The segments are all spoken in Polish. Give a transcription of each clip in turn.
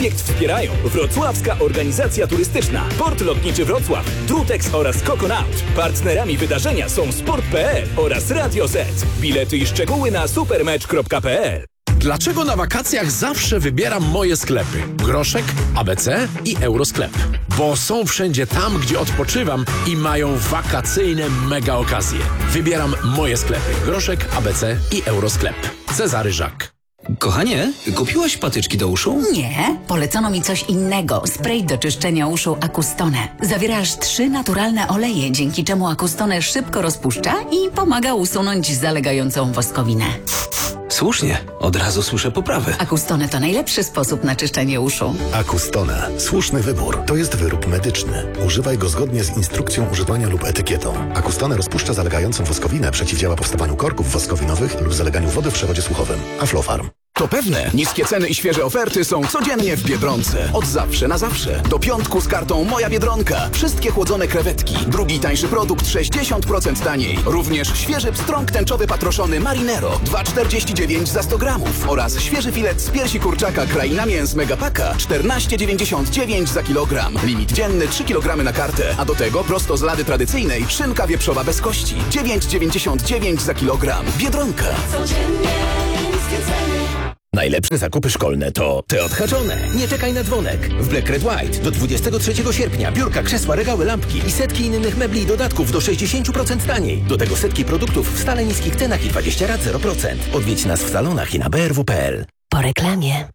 Projekt wspierają Wrocławska Organizacja Turystyczna, Port Lotniczy Wrocław, Drutex oraz Coconaut. Partnerami wydarzenia są Sport.pl oraz Radio Z. Bilety i szczegóły na supermecz.pl. Dlaczego na wakacjach zawsze wybieram moje sklepy? Groszek, ABC i Eurosklep. Bo są wszędzie tam, gdzie odpoczywam i mają wakacyjne mega okazje. Wybieram moje sklepy. Groszek, ABC i Eurosklep. Cezary Żak. Kochanie, kupiłaś patyczki do uszu? Nie, polecono mi coś innego. Spray do czyszczenia uszu Acustone. Zawiera aż 3 naturalne oleje, dzięki czemu Acustone szybko rozpuszcza i pomaga usunąć zalegającą woskowinę. Słusznie, od razu słyszę poprawę. Acustone to najlepszy sposób na czyszczenie uszu. Acustone. Słuszny wybór. To jest wyrób medyczny. Używaj go zgodnie z instrukcją używania lub etykietą. Acustone rozpuszcza zalegającą woskowinę, przeciwdziała powstawaniu korków woskowinowych lub zaleganiu wody w przewodzie słuchowym. Aflofarm. To pewne, niskie ceny i świeże oferty są codziennie w Biedronce. Od zawsze na zawsze. Do piątku z kartą Moja Biedronka. Wszystkie chłodzone krewetki. Drugi tańszy produkt 60% taniej. Również świeży pstrąg tęczowy patroszony Marinero. 2,49 za 100 gramów. Oraz świeży filet z piersi kurczaka Kraina Mięs Megapaka. 14,99 za kilogram. Limit dzienny 3 kg na kartę. A do tego prosto z lady tradycyjnej szynka wieprzowa bez kości. 9,99 za kilogram. Biedronka. Codziennie niskie ceny. Najlepsze zakupy szkolne to te odhaczone. Nie czekaj na dzwonek. W Black Red White do 23 sierpnia biurka, krzesła, regały, lampki i setki innych mebli i dodatków do 60% taniej. Do tego setki produktów w stale niskich cenach i 20 rat 0%. Odwiedź nas w salonach i na brw.pl. Po reklamie.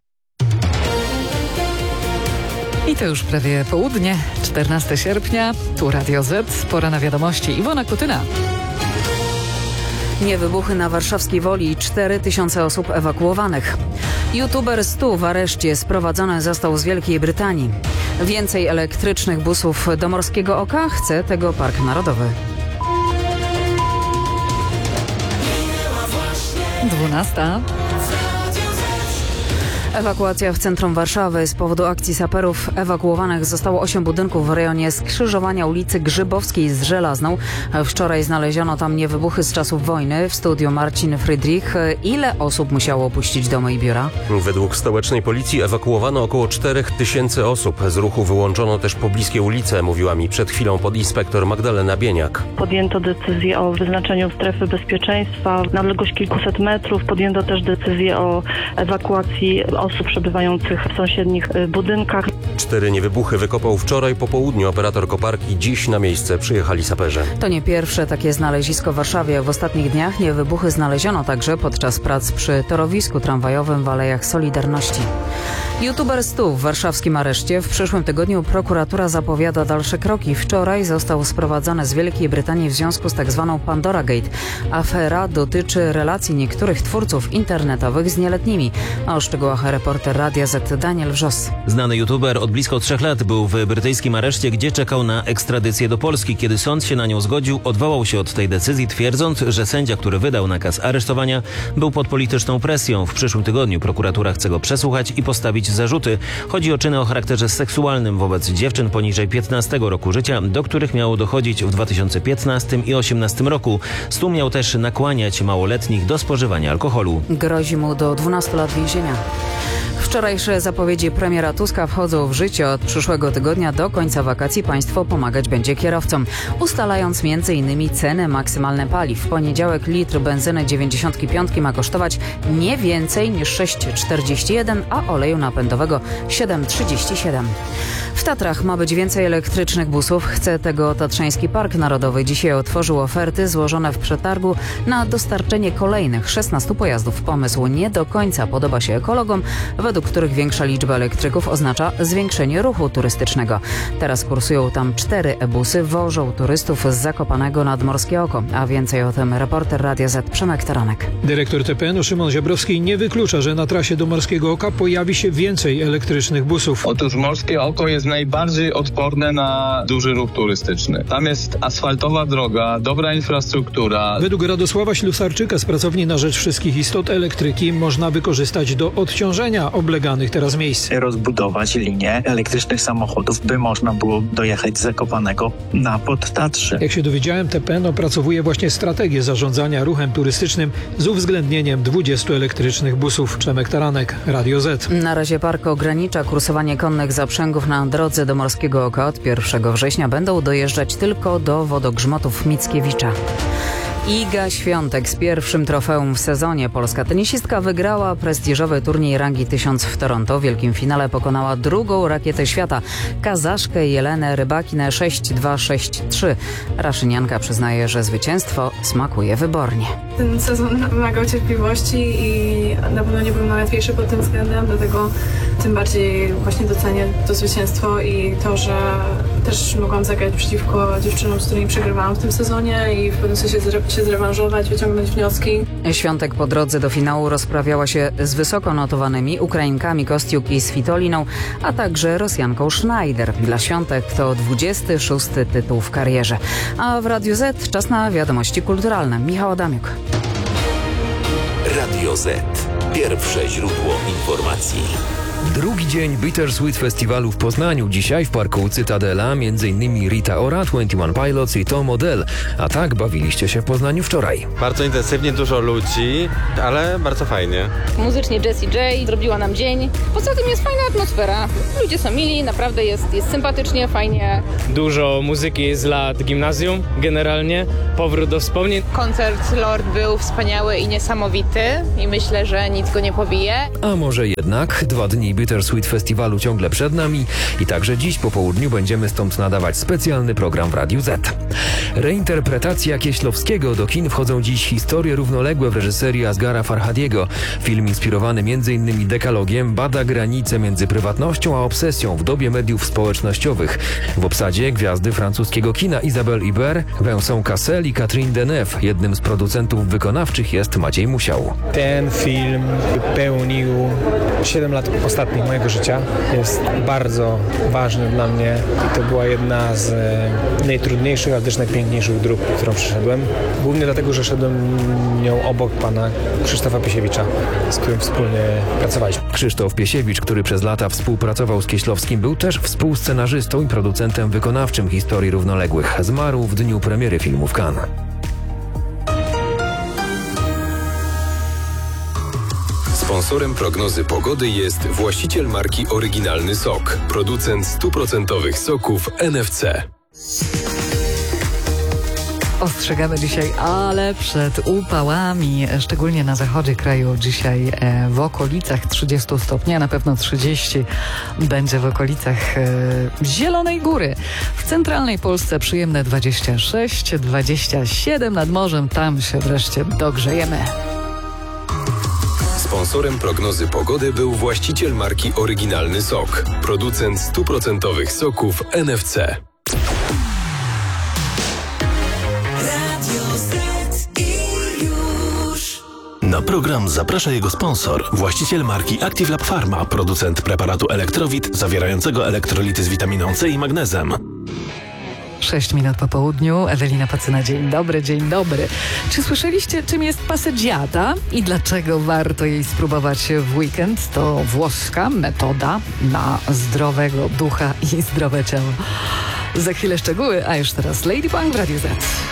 I to już prawie południe, 14 sierpnia. Tu Radio Z, pora na wiadomości. Iwona Kutyna. Nie wybuchy na warszawskiej Woli, 4000 osób ewakuowanych. YouTuber Stu w areszcie, sprowadzony został z Wielkiej Brytanii. Więcej elektrycznych busów do Morskiego Oka, chce tego Park Narodowy. 12. Ewakuacja w centrum Warszawy. Z powodu akcji saperów ewakuowanych zostało 8 budynków w rejonie skrzyżowania ulicy Grzybowskiej z Żelazną. Wczoraj znaleziono tam niewybuchy z czasów wojny. W studiu Marcin Friedrich. Ile osób musiało opuścić domy i biura? Według stołecznej policji ewakuowano około 4000 osób. Z ruchu wyłączono też pobliskie ulice, mówiła mi przed chwilą podinspektor Magdalena Bieniak. Podjęto decyzję o wyznaczeniu strefy bezpieczeństwa na odległość kilkuset metrów. Podjęto też decyzję o ewakuacji osób przebywających w sąsiednich budynkach. 4 niewybuchy wykopał wczoraj po południu operator koparki. Dziś na miejsce przyjechali saperzy. To nie pierwsze takie znalezisko w Warszawie. W ostatnich dniach niewybuchy znaleziono także podczas prac przy torowisku tramwajowym w Alejach Solidarności. YouTuber Stu w warszawskim areszcie. W przyszłym tygodniu prokuratura zapowiada dalsze kroki. Wczoraj został sprowadzony z Wielkiej Brytanii w związku z tzw. Pandora Gate. Afera dotyczy relacji niektórych twórców internetowych z nieletnimi. O szczegółach reporter Radia Z Daniel Wrzos. Znany YouTuber od blisko 3 lat był w brytyjskim areszcie, gdzie czekał na ekstradycję do Polski. Kiedy sąd się na nią zgodził, odwołał się od tej decyzji, twierdząc, że sędzia, który wydał nakaz aresztowania, był pod polityczną presją. W przyszłym tygodniu prokuratura chce go przesłuchać i postawić zarzuty. Chodzi o czyny o charakterze seksualnym wobec dziewczyn poniżej 15 roku życia, do których miało dochodzić w 2015 i 2018 roku. Stu miał też nakłaniać małoletnich do spożywania alkoholu. Grozi mu do 12 lat więzienia. Wczorajsze zapowiedzi premiera Tuska wchodzą w życie. Od przyszłego tygodnia do końca wakacji państwo pomagać będzie kierowcom, ustalając m.in. ceny maksymalne paliw. W poniedziałek litr benzyny 95 ma kosztować nie więcej niż 6,41, a oleju napędowego 7,37. W Tatrach ma być więcej elektrycznych busów. Chce tego Tatrzański Park Narodowy. Dzisiaj otworzył oferty złożone w przetargu na dostarczenie kolejnych 16 pojazdów. Pomysł nie do końca podoba się ekologom, według których większa liczba elektryków oznacza zwiększenie ruchu turystycznego. Teraz kursują tam 4 e-busy, wożą turystów z Zakopanego nad Morskie Oko. A więcej o tym reporter Radia Z Przemek Taranek. Dyrektor TPN-u Szymon Ziobrowski nie wyklucza, że na trasie do Morskiego Oka pojawi się więcej elektrycznych busów. Otóż Morskie Oko jest najbardziej odporne na duży ruch turystyczny. Tam jest asfaltowa droga, dobra infrastruktura. Według Radosława Ślusarczyka z Pracowni na Rzecz Wszystkich Istot elektryki można wykorzystać do odciążenia obleganych teraz miejsc. Rozbudować linię elektrycznych samochodów, by można było dojechać z Zakopanego na Podtatrze. Jak się dowiedziałem, TPN opracowuje właśnie strategię zarządzania ruchem turystycznym z uwzględnieniem 20 elektrycznych busów. Przemek Taranek, Radio Z. Na razie Miejski Park ogranicza kursowanie konnych zaprzęgów na drodze do Morskiego Oka. Od 1 września będą dojeżdżać tylko do wodogrzmotów Mickiewicza. Iga Świątek z pierwszym trofeum w sezonie. Polska tenisistka wygrała prestiżowy turniej rangi 1000 w Toronto. W wielkim finale pokonała drugą rakietę świata, Kazaszkę Jelenę Rybakinę 6-2-6-3. Raszynianka przyznaje, że zwycięstwo smakuje wybornie. Ten sezon wymagał cierpliwości i na pewno nie był najłatwiejszy pod tym względem, dlatego tym bardziej właśnie docenię to zwycięstwo i to, że też mogłam zagrać przeciwko dziewczynom, z którymi przegrywałam w tym sezonie i w pewnym sensie się zrewanżować, wyciągnąć wnioski. Świątek po drodze do finału rozprawiała się z wysoko notowanymi Ukrainkami Kostiuk i Svitoliną, a także Rosjanką Schneider. Dla Świątek to 26. tytuł w karierze. A w Radiu Z czas na wiadomości kulturalne. Michał Adamiuk. Radio Z. Pierwsze źródło informacji. Drugi dzień Bittersweet Festiwalu w Poznaniu. Dzisiaj w parku Cytadela m.in. Rita Ora, 21 Pilots i Tom Odell. A tak bawiliście się w Poznaniu wczoraj. Bardzo intensywnie, dużo ludzi, ale bardzo fajnie. Muzycznie Jessie J zrobiła nam dzień. Poza tym jest fajna atmosfera. Ludzie są mili, naprawdę jest sympatycznie, fajnie. Dużo muzyki z lat gimnazjum generalnie. Powrót do wspomnień. Koncert Lord był wspaniały i niesamowity i myślę, że nic go nie pobije. A może jednak 2 dni Bittersweet Festiwalu ciągle przed nami i także dziś po południu będziemy stąd nadawać specjalny program w Radiu Z. Reinterpretacja Kieślowskiego. Do kin wchodzą dziś historie równoległe w reżyserii Asghara Farhadiego. Film inspirowany m.in. dekalogiem bada granice między prywatnością a obsesją w dobie mediów społecznościowych. W obsadzie gwiazdy francuskiego kina Isabelle Huppert, Vincent Cassel i Catherine Deneuve. Jednym z producentów wykonawczych jest Maciej Musiał. Ten film wypełnił 7 lat ostatnich mojego życia. Jest bardzo ważny dla mnie i to była jedna z najtrudniejszych, ale też najpiękniejszych dróg, którą przeszedłem. Głównie dlatego, że szedłem nią obok pana Krzysztofa Piesiewicza, z którym wspólnie pracowaliśmy. Krzysztof Piesiewicz, który przez lata współpracował z Kieślowskim, był też współscenarzystą i producentem wykonawczym historii równoległych. Zmarł w dniu premiery filmu w Cannes. Sponsorem prognozy pogody jest właściciel marki Oryginalny Sok, producent 100% soków NFC. Ostrzegamy dzisiaj, ale przed upałami, szczególnie na zachodzie kraju dzisiaj w okolicach 30 stopni, a na pewno 30 będzie w okolicach Zielonej Góry. W centralnej Polsce przyjemne 26, 27 nad morzem, tam się wreszcie dogrzejemy. Sponsorem prognozy pogody był właściciel marki Oryginalny Sok, producent 100% soków NFC. Na program zaprasza jego sponsor, właściciel marki Active Lab Pharma, producent preparatu Elektrowit zawierającego elektrolity z witaminą C i magnezem. 6 minut po południu. Ewelina Pacyna, dzień dobry, dzień dobry. Czy słyszeliście, czym jest passeggiata i dlaczego warto jej spróbować w weekend? To włoska metoda na zdrowego ducha i zdrowe ciało. Za chwilę szczegóły, a już teraz Lady Punk w Radiu Z.